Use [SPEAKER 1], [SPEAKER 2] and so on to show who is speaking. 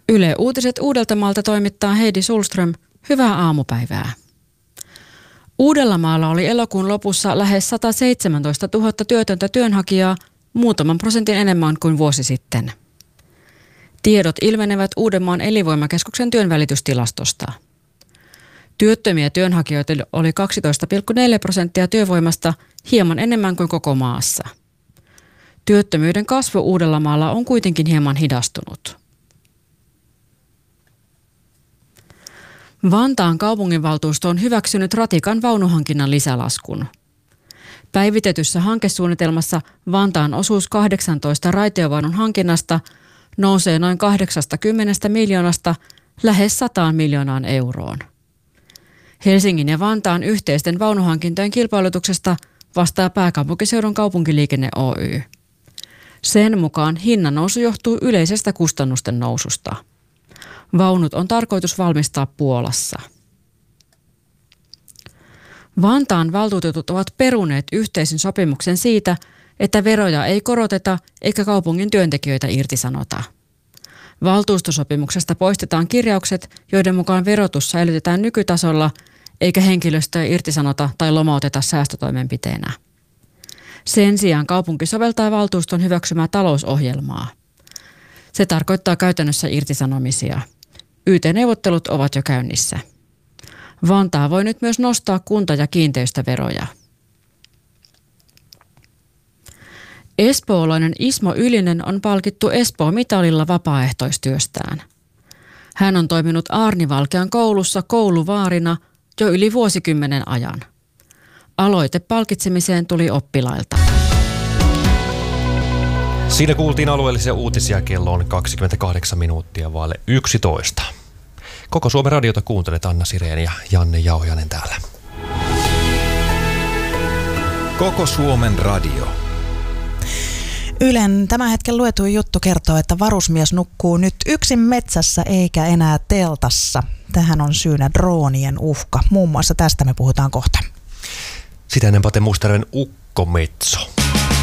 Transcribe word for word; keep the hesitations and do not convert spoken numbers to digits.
[SPEAKER 1] Yle Uutiset Uudeltamaalta toimittaa Heidi Sulström. Hyvää aamupäivää. Uudellamaalla oli elokuun lopussa lähes sata seitsemäntoista tuhatta työtöntä työnhakijaa, muutaman prosentin enemmän kuin vuosi sitten. Tiedot ilmenevät Uudenmaan elinvoimakeskuksen työnvälitystilastosta. Työttömiä työnhakijoita oli kaksitoista pilkku neljä prosenttia työvoimasta, hieman enemmän kuin koko maassa. Työttömyyden kasvu Uudellamaalla on kuitenkin hieman hidastunut. Vantaan kaupunginvaltuusto on hyväksynyt ratikan vaunuhankinnan lisälaskun. Päivitetyssä hankesuunnitelmassa Vantaan osuus kahdeksantoista raitiovaunun hankinnasta nousee noin kahdeksankymmentä miljoonasta lähes sataan miljoonaan euroon. Helsingin ja Vantaan yhteisten vaunuhankintojen kilpailutuksesta vastaa Pääkaupunkiseudun kaupunkiliikenne Oy. Sen mukaan hinnannousu johtuu yleisestä kustannusten noususta. Vaunut on tarkoitus valmistaa Puolassa. Vantaan valtuutetut ovat peruneet yhteisen sopimuksen siitä, että veroja ei koroteta eikä kaupungin työntekijöitä irtisanota. Valtuustosopimuksesta poistetaan kirjaukset, joiden mukaan verotus säilytetään nykytasolla eikä henkilöstöä irtisanota tai lomauteta säästötoimenpiteenä. Sen sijaan kaupunki soveltaa valtuuston hyväksymää talousohjelmaa. Se tarkoittaa käytännössä irtisanomisia. Y T-neuvottelut ovat jo käynnissä. Vantaa voi nyt myös nostaa kunta- ja kiinteistöveroja. Espoolainen Ismo Ylinen on palkittu Espoo-mitalilla vapaaehtoistyöstään. Hän on toiminut Aarnivalkean koulussa kouluvaarina jo yli vuosikymmenen ajan. Aloite palkitsemiseen tuli oppilailta.
[SPEAKER 2] Siinä kuultiin alueellisia uutisia, kello on kaksikymmentäkahdeksan minuuttia vaille yksitoista. Koko Suomen radiota kuuntelet, Anna Sireen ja Janne Jauhianen täällä.
[SPEAKER 3] Koko Suomen radio.
[SPEAKER 4] Ylen tämän hetken luetuin juttu kertoo, että varusmies nukkuu nyt yksin metsässä eikä enää teltassa. Tähän on syynä droonien uhka. Muun muassa tästä me puhutaan kohta.
[SPEAKER 2] Sitä ennen Pate Musterven Ukkometso.